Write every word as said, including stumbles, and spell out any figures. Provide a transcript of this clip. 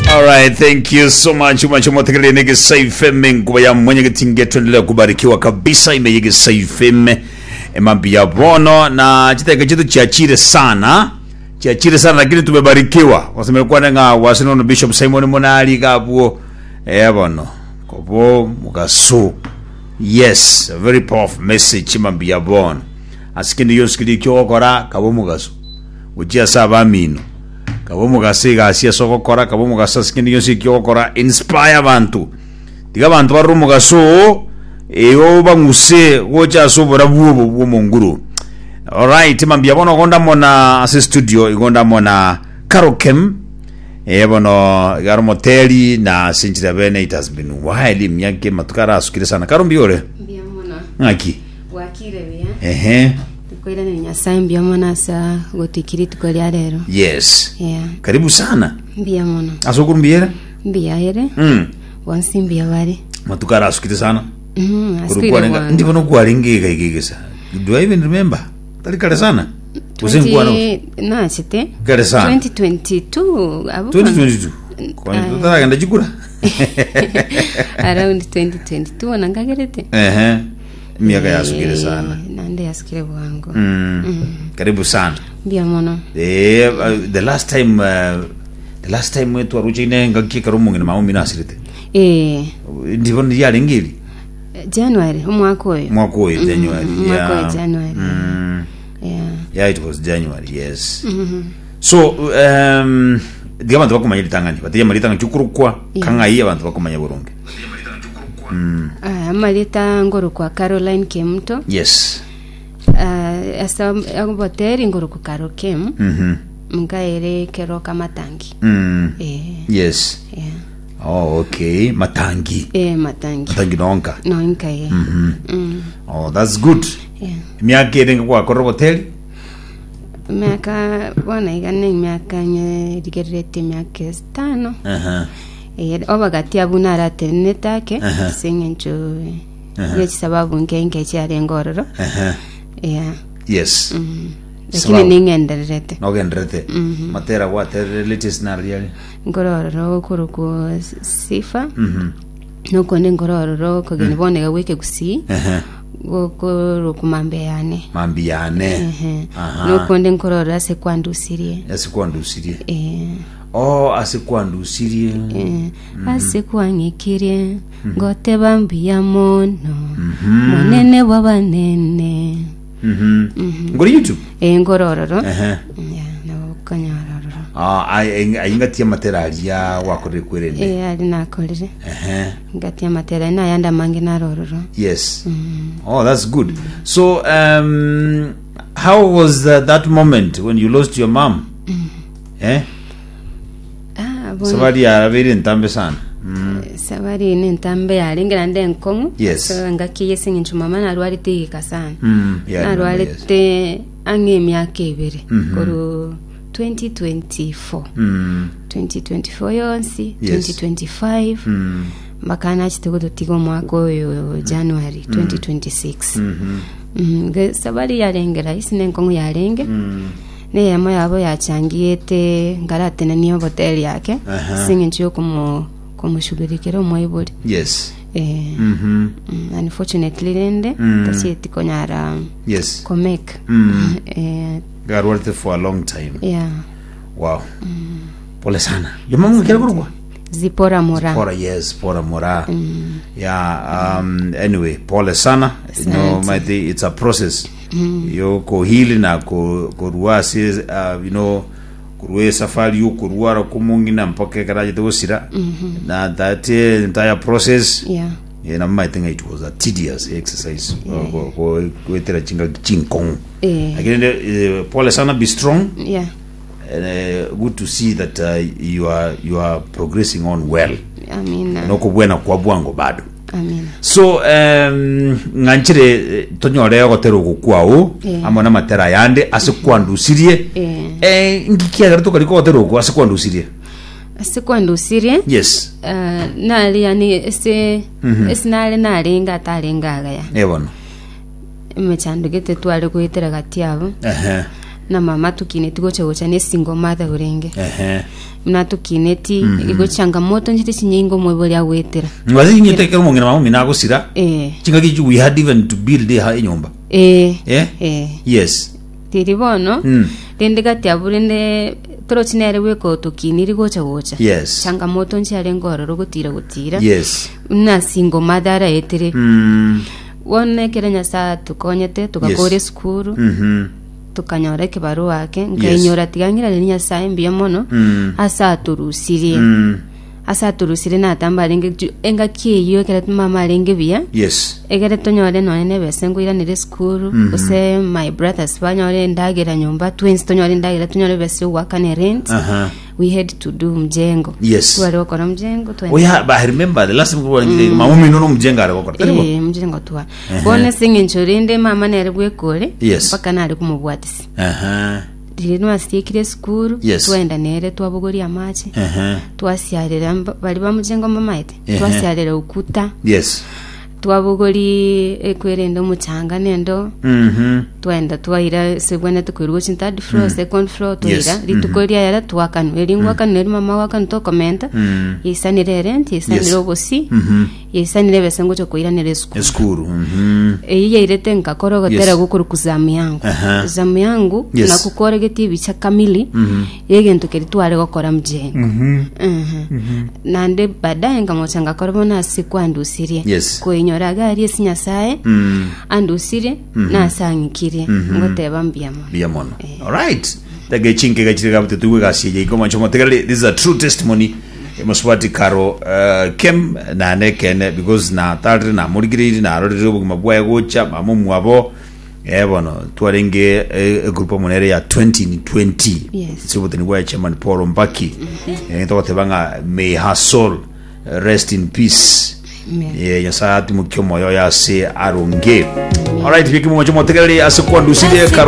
All right, thank you so much. Much more tekele nige safe mengu ya mwenye kitinge tuendelea kubarikiwa kabisa imeyege safe me emambia bono na chiteke chitu chiachire sana. Chiachire sana lakini tumebarikiwa. Kwa sababu kwa nga wasino no Bishop Simon Monali gabuo eh bono. Kobo mugaso. Yes, a very powerful message chimambia bono. Asikini yoskili kyokora kabo mugaso. Ujia saba mino. Kabo mugasiga asia soko kora kabo mugasa sikindi yosi kyokora inspire bantu. Diga bantu baru mugaso eyo banguse gocha so borabuo bo monguru. All right, mambia bono gonda mona ase studio igonda mona Karokem e bono garo moteli na sinchira bene. It has been while myake matukara asukire sana karombiore mbia mona ngaki wakire bia ehe tukoira ni nyasaye mbia mona sa gotikiri tukoria rero. Yes, yeah, karibu sana mbia mona asokurumbiere mbia here mm wansi mbia bari matukara asukire sana mhm asukire ndivyo no kwaringe kaigegesa. Do I even remember talikale sana usingwana na chite kale sana twenty twenty-two abo twenty twenty-two kwa nini tutara ganda jikura around twenty twenty-two nangagerete ehe miaka yasukire sana nande yasukire bwangu mm. mm. Karibu sana mbia mona eh uh, the last time uh, the last time wetu aruchine ngakika rumungina maumi nasirite eh ndivyo yali ngili January umwaka oyo mwaka oyo January umwaka oyo January mm. yeah yeah, it was January, yes. mm-hmm. So um diga bantu bakumanya litangani batiya malitanga chukurukwa kanga iya bantu bakumanya burunge mm. ah malita ngoro kwa Caroline Kemto. Yes. ah asa agoboteri ngoro kwa Karokem mhm mkaere keroka matangi mm. eh Yes. yeah. Oh, okay, matangi eh matangi matangi nonka nonka eh mhm mm. Oh, that's good. Yeah. Miaka ile kwa kwa hotel miaka wana igane miaka nye digerete miaka tano aha eh obagati abuna ratene take sengencho ye sababu ngenge cyare ngororo aha yeah yes mm. Lakini ningenderete nogenderete mm-hmm. matera what relatives na real ngororo kuruko sifa mhm no konde ngororo ko gene bonega weke gusi aha goko kumambeane mambiane aha no konde ngororo ase kwandusirie ase kwandusirie eh oh ase kwandusirie eh ase kwangikirie ngote bambia mono monene wabanene mhm ngori YouTube eh ngororo aha yeah no kanyaroro ah ai aingatia materaria wakore kwerene eh ali nakorire aha ngatia matera na yanda mangi na rororo. Yes. Mm. Oh, that's good. So um how was uh, that moment when you lost your mom? Mm. Eh ah bon sabari ya very ntambe sana mm. sabari ni ntambe ya lingera ndenkongu. Yes. So ngakiye singinchu mama na rwari tika sana mm. Yeah, na rwari yes. te ange myaka ibiri mm-hmm. kuru twenty twenty-four mm. twenty twenty-four yonsi yes. twenty twenty-five mm. makana chitego tigo mwaka oyo January mm. twenty twenty-six mhm mm -hmm. sabari ya lengera isine nkongu ya lenge mm. ne yamo yabo yachangiete ngarate na niyo hotel yake uh-huh. singincho kumu kumushugurikira moyiburi yes eh mhm mm, unfortunately lende mm. tasiti konyara yes komek mm. eh God worked for a long time yeah wow mm. pole sana limamu kile kurwa Zipora Mora Zipora yes Zipora Mora mm. yeah um anyway pole sana you know my day, it's a process mm. yo ko hili na ko ko ruasi uh, you know kuruwe safari yo kuruara kumungi na mpaka karaje togosira mm-hmm. na that entire process yeah yeah, I think it was a tedious exercise ko ko wetera chinga chinkong eh again uh, pole sana be strong yeah and uh, good to see that uh, you are you are progressing on well. Amina. Noko buena kwa bwango bado. Amina. So um nganchire tonyore gotero gukwao yeah. amona matera yande asikwandusirie yeah. eh ngikia gato kaliko gotero gwa asikwandusirie asikwandusirie yes uh, nali yani ese mm-hmm. esnale nali ngata lengaga ya ebona mechandugete twale kuitera gatiabo ehe na mama tukineti gocha gocha ne single mother urenge ehe mna tukineti igo changamoto njiti chinyingo mweboli awetera ngwazi nyitekera mungina mama mina gusira eh chinga ki we had even to build ha inyumba eh eh eh yes tiri bono mm. Rende gati aburende trochinere weko tukiniri gocha gocha yes changamoto nchare ngororo gutira gutira yes na single mother etere mm. wone kerenya sa tukonyete tukakore yes. Skuru mhm tukanyora kibaru wake ngainyora yes. Tigangira lenya sa mbia mono mm. asa turusirie mm. asa turusire na tamba renge enga kiyo kera mama renge bia yes egere tonyore none ne besengo ira nire skuru mm -hmm. Use my brothers banyore ndagira nyumba twins tonyore ndagira tonyore bese wakane rent uh -huh. We had to do mjengo yes twari okora mjengo twende oh yeah but I remember the last time we were mama mino no mjenga ari okora taribo eh mjengo twa bone singe nchorinde mama nere bwekore yes paka nari kumubwatisi aha Dirino astikire skuru yes. Twenda nere twabugori amache uh -huh. Twasiarira bali bamujengo mamaite uh -huh. Twasiarira ukuta yes twabugori ekwerendo muchanga nendo mhm twenda twaira sebwana tukwirugo third floor mm. second floor twaira yes. litukoria mm -hmm. Yara twakanu eringwa kanu eri mama wakanu to komenta mm. Yisanire rent yisanire yes. Obosi mhm mm yisanire besengo cyo kuira nere skuru skuru mhm eyiye irete nkakoro gotera yes. Gukuru kuzamu yangu uh -huh. zamu yangu yes. Na kukore geti bicha kamili mm -hmm. Yegento keritware gokora mjengo mhm mhm mm nande baadaye ngamochanga korobona sikwandusirie yes. Nyora gari esinya sae mm. Andusire mm -hmm. Na sangikirie mm -hmm. Ngote bambiamo biamono eh. All right tage chinke gachire gabutu tuwe gasije igoma chomo tegale this is a true testimony emuswati karo uh, kem na nekene because na tadri na murigiri na roriro buguma bwaye gocha mamumu abo ebono twarenge a group of monere ya twenty twenty yes. So butini bwaye chairman Paul Mbaki mm -hmm. eh to tebanga may her soul rest in peace. Yeah, yasa ati mukyo moyo ya se aronge. All right, viki mo chomo tegali asekwa nduside karo